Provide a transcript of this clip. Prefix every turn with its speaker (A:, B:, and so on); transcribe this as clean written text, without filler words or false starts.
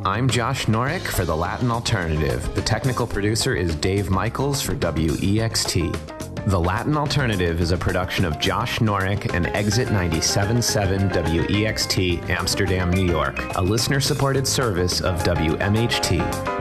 A: I'm Josh Norick for The Latin Alternative. The technical producer is Dave Michaels for WEXT. The Latin Alternative is a production of Josh Norick and Exit 97.7 WEXT, Amsterdam, New York, a listener-supported service of WMHT.